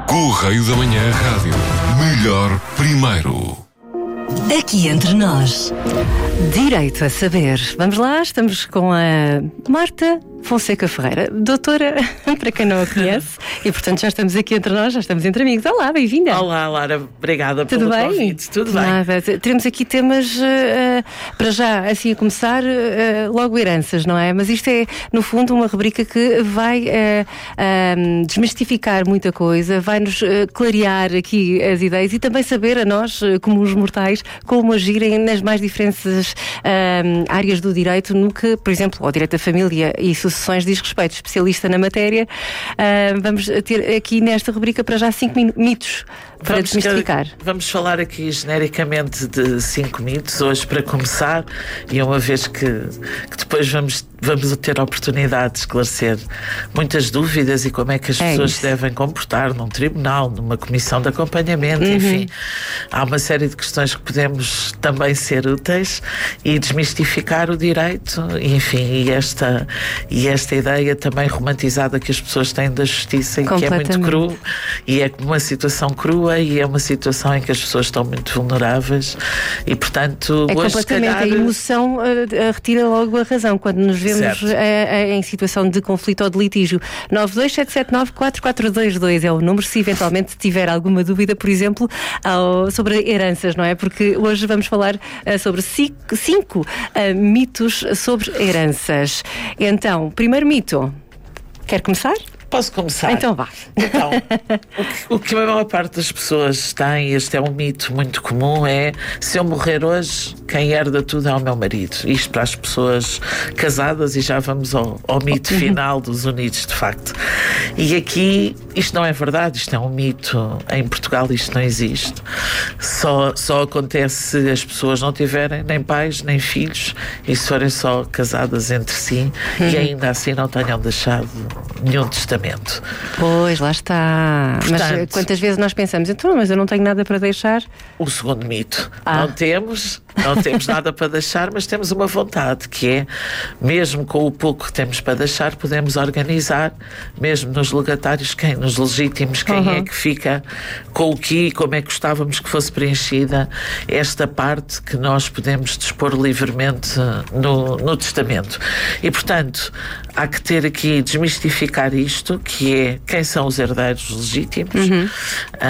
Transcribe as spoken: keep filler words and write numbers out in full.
Correio da Manhã Rádio. Melhor primeiro. Aqui entre nós. Direito a saber. Vamos lá, estamos com a Marta Fonseca Ferreira, doutora, para quem não a conhece, e portanto já estamos aqui entre nós, já estamos entre amigos. Olá, bem-vinda. Olá, Lara, obrigada Tudo pelo bem? convite. Tudo bem? Nada. Teremos aqui temas, uh, para já, assim a começar, uh, logo heranças, não é? Mas isto é, no fundo, uma rubrica que vai uh, uh, desmistificar muita coisa, vai-nos uh, clarear aqui as ideias e também saber a nós, uh, como os mortais, como agirem nas mais diferentes uh, áreas do direito, no que, por exemplo, ao direito da família e sucessões diz respeito. Especialista na matéria, uh, vamos ter aqui nesta rubrica para já cinco mitos para Vamos, desmistificar. vamos falar aqui genericamente de cinco mitos hoje para começar, e uma vez que, que depois vamos, vamos ter a oportunidade de esclarecer muitas dúvidas e como é que as É pessoas isso. se devem comportar num tribunal, numa comissão de acompanhamento, Uhum. enfim. Há uma série de questões que podemos também ser úteis e desmistificar o direito, e, enfim, e esta, e esta ideia também romantizada que as pessoas têm da justiça e que é muito cru, e é uma situação crua e é uma situação em que as pessoas estão muito vulneráveis e, portanto, É hoje, completamente, se calhar, a emoção uh, uh, retira logo a razão quando nos vemos uh, uh, em situação de conflito ou de litígio. nove dois sete sete nove quatro quatro dois dois é o número, se eventualmente tiver alguma dúvida, por exemplo, ao, sobre heranças, não é? Porque hoje vamos falar uh, sobre cinco, cinco uh, mitos sobre heranças. Então, primeiro mito. Quer começar? Posso começar? Então vá. Então, o que, o que a maior parte das pessoas tem, este é um mito muito comum, é: se eu morrer hoje, quem herda tudo é o meu marido. Isto para as pessoas casadas, e já vamos ao, ao mito final dos unidos, de facto. E aqui, isto não é verdade, isto é um mito. Em Portugal isto não existe. Só, só acontece se as pessoas não tiverem nem pais, nem filhos, e se forem só casadas entre si, e ainda assim não tenham deixado nenhum testamento. Pois, lá está. Portanto, mas quantas vezes nós pensamos, então, mas eu não tenho nada para deixar? O segundo mito. Ah. Não temos, não temos nada para deixar, mas temos uma vontade, que é, mesmo com o pouco que temos para deixar, podemos organizar, mesmo nos legatários, quem, nos legítimos, quem Uhum. é que fica com o quê e como é que gostávamos que fosse preenchida esta parte que nós podemos dispor livremente no, no testamento. E, portanto, há que ter aqui, desmistificar isto, que é quem são os herdeiros legítimos. Uhum.